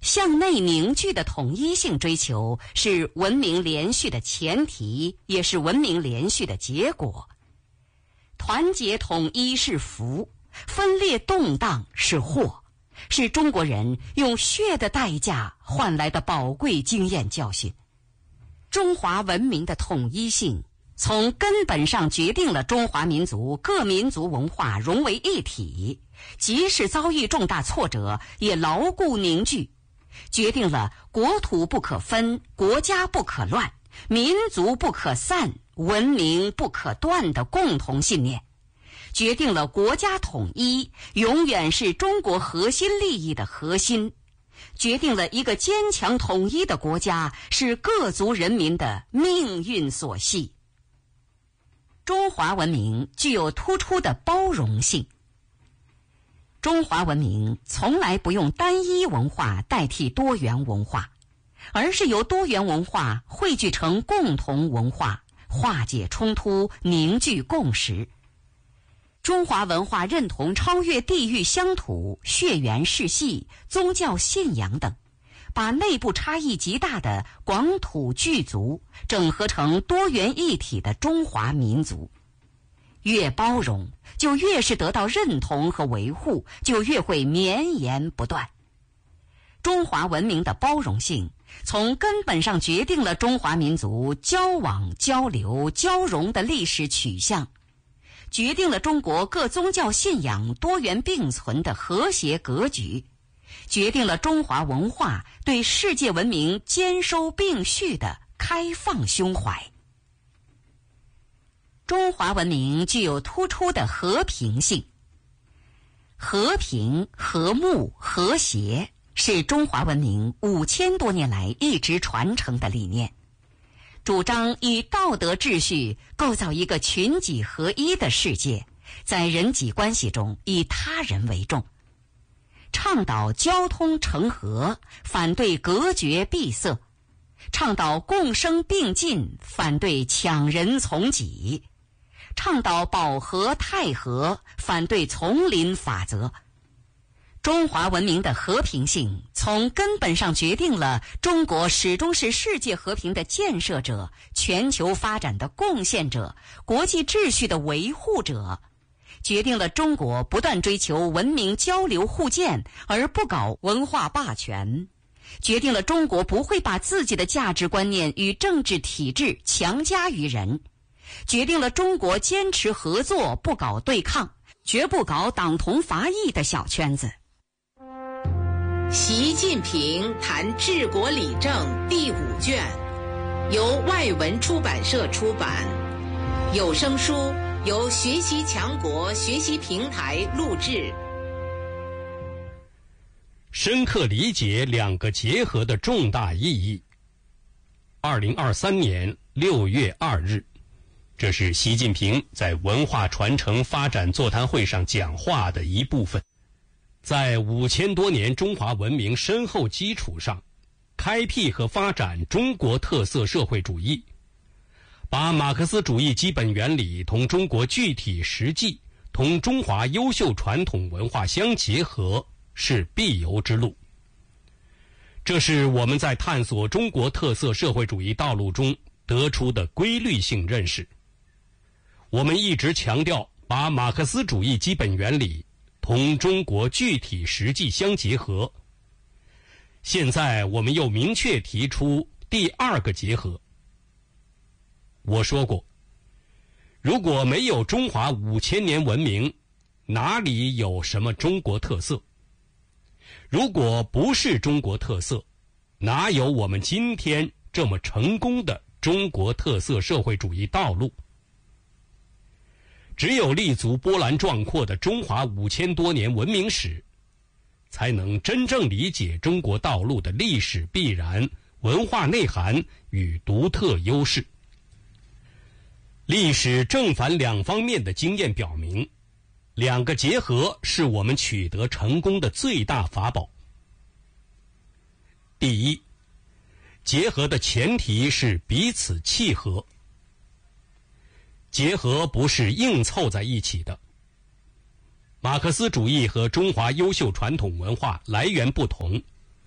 向内凝聚的统一性追求是文明连续的前提，也是文明连续的结果。团结统一是福，分裂动荡是祸，是中国人用血的代价换来的宝贵经验教训。中华文明的统一性从根本上决定了中华民族各民族文化融为一体，即使遭遇重大挫折也牢固凝聚，决定了国土不可分，国家不可乱，民族不可散，文明不可断的共同信念，决定了国家统一永远是中国核心利益的核心，决定了一个坚强统一的国家是各族人民的命运所系。中华文明具有突出的包容性。中华文明从来不用单一文化代替多元文化，而是由多元文化汇聚成共同文化，化解冲突，凝聚共识。中华文化认同超越地域乡土、血缘世系、宗教信仰等，把内部差异极大的广土巨族整合成多元一体的中华民族。越包容，就越是得到认同和维护，就越会绵延不断。中华文明的包容性，从根本上决定了中华民族交往、交流、交融的历史取向，决定了中国各宗教信仰多元并存的和谐格局，决定了中华文化对世界文明兼收并蓄的开放胸怀。中华文明具有突出的和平性。和平、和睦、和谐是中华文明5000多年来一直传承的理念，主张以道德秩序构造一个群己合一的世界，在人际关系中以他人为重，倡导交通成和，反对隔绝闭塞，倡导共生并进，反对抢人从己，倡导保和泰和，反对丛林法则。中华文明的和平性从根本上决定了中国始终是世界和平的建设者、全球发展的贡献者、国际秩序的维护者，决定了中国不断追求文明交流互鉴而不搞文化霸权，决定了中国不会把自己的价值观念与政治体制强加于人，决定了中国坚持合作，不搞对抗，绝不搞党同伐异的小圈子。 习近平谈治国理政第5卷，由外文出版社出版，有声书由学习强国学习平台录制。 深刻理解两个结合的重大意义。2023年6月2日，这是习近平在文化传承发展座谈会上讲话的一部分。在5000多年中华文明深厚基础上，开辟和发展中国特色社会主义，把马克思主义基本原理同中国具体实际、同中华优秀传统文化相结合，是必由之路。这是我们在探索中国特色社会主义道路中得出的规律性认识。我们一直强调把马克思主义基本原理同中国具体实际相结合。现在我们又明确提出第2个结合。我说过，如果没有中华5000年文明，哪里有什么中国特色？如果不是中国特色，哪有我们今天这么成功的中国特色社会主义道路？只有立足波澜壮阔的中华5000多年文明史，才能真正理解中国道路的历史必然、文化内涵与独特优势。历史正反两方面的经验表明，两个结合是我们取得成功的最大法宝。第一，结合的前提是彼此契合。结合不是硬凑在一起的。马克思主义和中华优秀传统文化来源不同，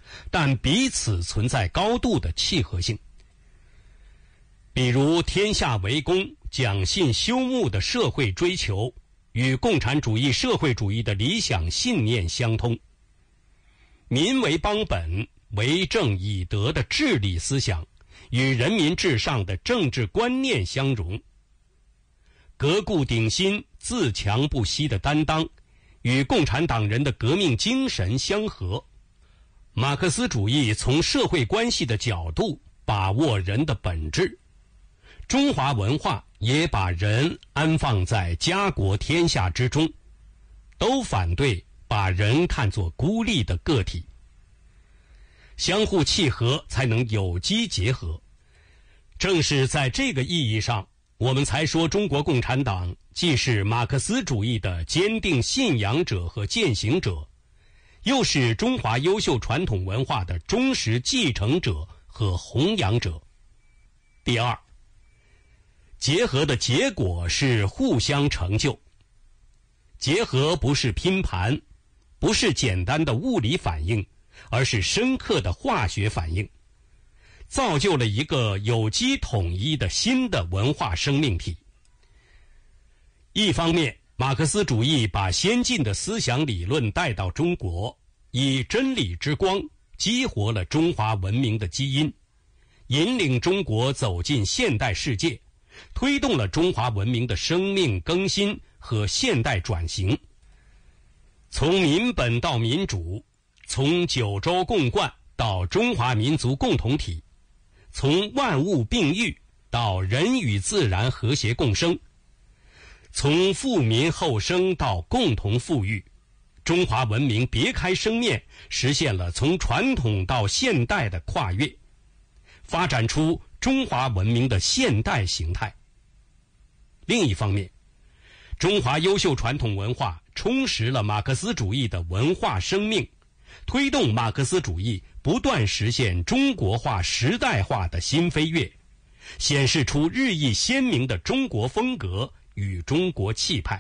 但彼此存在高度的契合性。比如天下为公、讲信修睦的社会追求，与共产主义社会主义的理想信念相通；民为邦本、为政以德的治理思想，与人民至上的政治观念相融；革故鼎新、自强不息的担当，与共产党人的革命精神相合。马克思主义从社会关系的角度把握人的本质，中华文化也把人安放在家国天下之中，都反对把人看作孤立的个体。相互契合才能有机结合。正是在这个意义上，我们才说中国共产党既是马克思主义的坚定信仰者和践行者，又是中华优秀传统文化的忠实继承者和弘扬者。第二，结合的结果是互相成就。结合不是拼盘，不是简单的物理反应，而是深刻的化学反应，造就了一个有机统一的新的文化生命体。一方面，马克思主义把先进的思想理论带到中国，以真理之光激活了中华文明的基因，引领中国走进现代世界，推动了中华文明的生命更新和现代转型。从民本到民主，从九州共贯到中华民族共同体，从万物并育到人与自然和谐共生，从富民后生到共同富裕，中华文明别开生面，实现了从传统到现代的跨越，发展出中华文明的现代形态。另一方面，中华优秀传统文化充实了马克思主义的文化生命，推动马克思主义不断实现中国化时代化的新飞跃，显示出日益鲜明的中国风格与中国气派。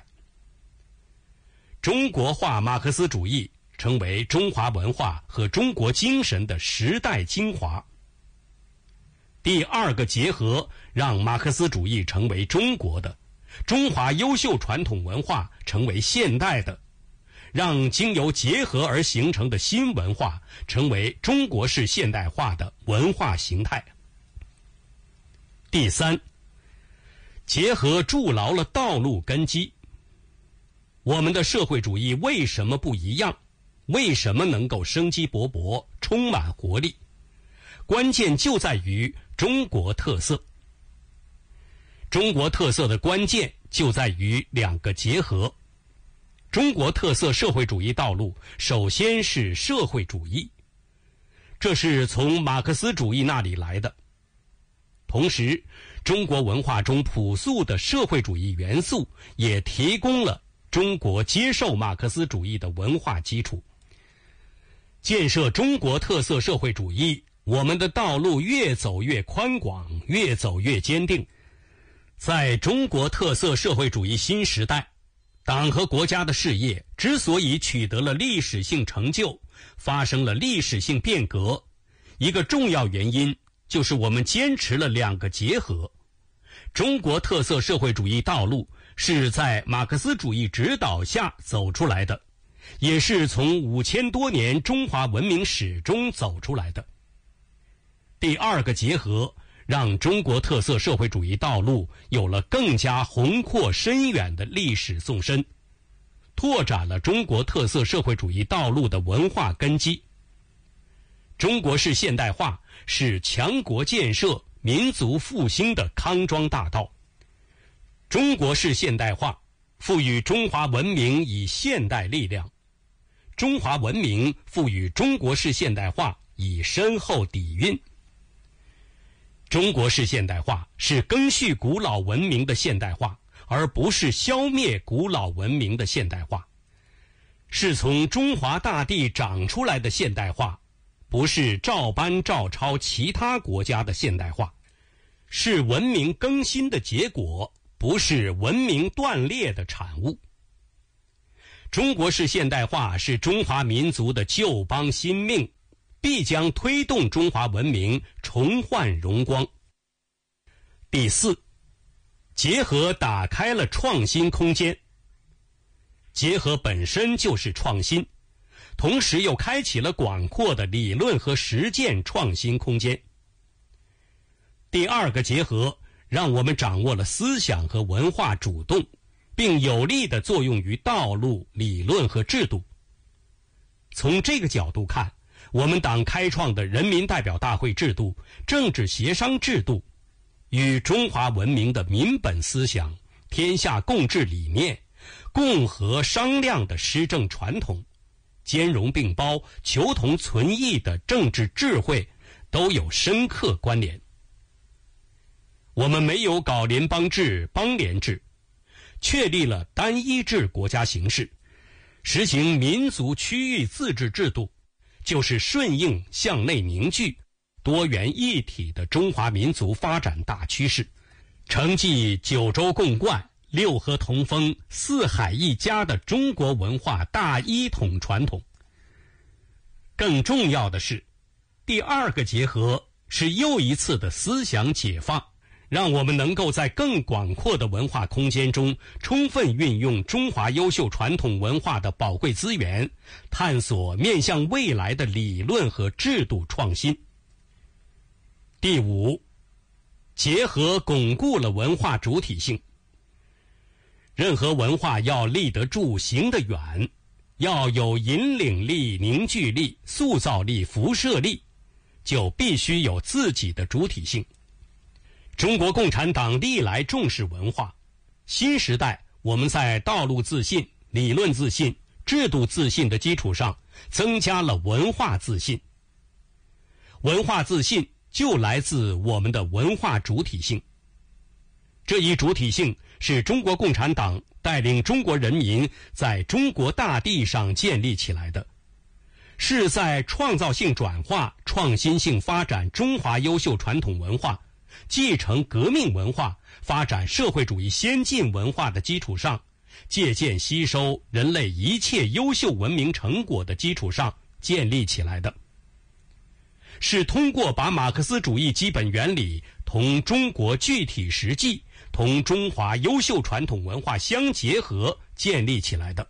中国化马克思主义成为中华文化和中国精神的时代精华。第二个结合让马克思主义成为中国的，中华优秀传统文化成为现代的，让经由结合而形成的新文化成为中国式现代化的文化形态。第三，结合筑牢了道路根基。我们的社会主义为什么不一样？为什么能够生机勃勃、充满活力？关键就在于中国特色。中国特色的关键就在于两个结合。中国特色社会主义道路首先是社会主义，这是从马克思主义那里来的。同时，中国文化中朴素的社会主义元素也提供了中国接受马克思主义的文化基础。建设中国特色社会主义，我们的道路越走越宽广，越走越坚定。在中国特色社会主义新时代，党和国家的事业之所以取得了历史性成就，发生了历史性变革，一个重要原因就是我们坚持了两个结合。中国特色社会主义道路是在马克思主义指导下走出来的，也是从5000多年中华文明史中走出来的。第二个结合让中国特色社会主义道路有了更加宏阔深远的历史纵深，拓展了中国特色社会主义道路的文化根基。中国式现代化是强国建设、民族复兴的康庄大道。中国式现代化赋予中华文明以现代力量，中华文明赋予中国式现代化以深厚底蕴。中国式现代化是赓续古老文明的现代化，而不是消灭古老文明的现代化，是从中华大地长出来的现代化，不是照搬照抄其他国家的现代化，是文明更新的结果，不是文明断裂的产物。中国式现代化是中华民族的旧邦新命， 必将推动中华文明重焕荣光。第四，结合打开了创新空间。结合本身就是创新，同时又开启了广阔的理论和实践创新空间。第二个结合让我们掌握了思想和文化主动，并有力地作用于道路、理论和制度。从这个角度看，我们党开创的人民代表大会制度、政治协商制度，与中华文明的民本思想、天下共治理念、共和商量的施政传统、兼容并包、求同存异的政治智慧都有深刻关联。我们没有搞联邦制、邦联制，确立了单一制国家形式，实行民族区域自治制度，就是顺应向内凝聚、多元一体的中华民族发展大趋势，承继九州共贯、六合同风、四海一家的中国文化大一统传统。更重要的是，第二个结合是又一次的思想解放，让我们能够在更广阔的文化空间中充分运用中华优秀传统文化的宝贵资源，探索面向未来的理论和制度创新。第五，结合巩固了文化主体性。任何文化要立得住、行得远，要有引领力、凝聚力、塑造力、辐射力，就必须有自己的主体性。中国共产党历来重视文化，新时代我们在道路自信、理论自信、制度自信的基础上，增加了文化自信。文化自信就来自我们的文化主体性。这一主体性是中国共产党带领中国人民在中国大地上建立起来的，是在创造性转化、创新性发展中华优秀传统文化，继承革命文化，发展社会主义先进文化的基础上，借鉴吸收人类一切优秀文明成果的基础上建立起来的，是通过把马克思主义基本原理同中国具体实际、同中华优秀传统文化相结合建立起来的。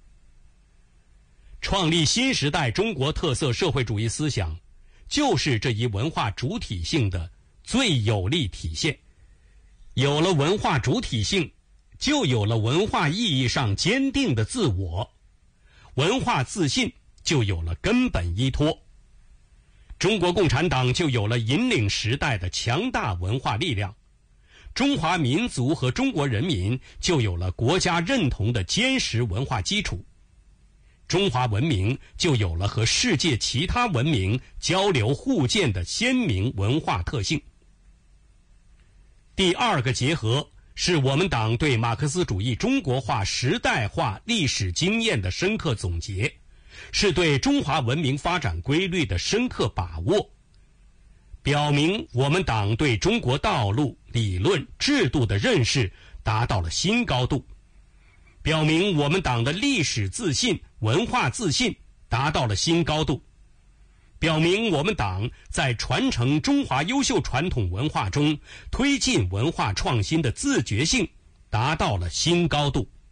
创立新时代中国特色社会主义思想，就是这一文化主体性的最有力体现。有了文化主体性，就有了文化意义上坚定的自我，文化自信就有了根本依托，中国共产党就有了引领时代的强大文化力量，中华民族和中国人民就有了国家认同的坚实文化基础，中华文明就有了和世界其他文明交流互鉴的鲜明文化特性。第二个结合是我们党对马克思主义中国化时代化历史经验的深刻总结，是对中华文明发展规律的深刻把握，表明我们党对中国道路、理论、制度的认识达到了新高度，表明我们党的历史自信、文化自信达到了新高度，表明我们党在传承中华优秀传统文化中推进文化创新的自觉性达到了新高度。